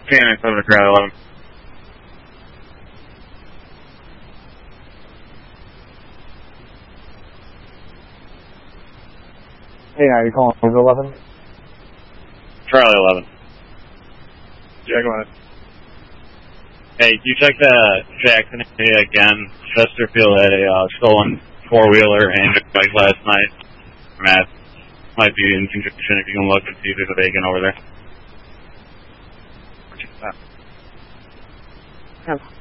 Phoenix, over to Crowley 11. Hey, are you calling over 11? Charlie 11. Yeah, go ahead. Hey, you check the Jackson area again. Chesterfield had a stolen four-wheeler and bike last night. Matt, might be in conjunction if you can look and see if there's a vacant over there. Check that.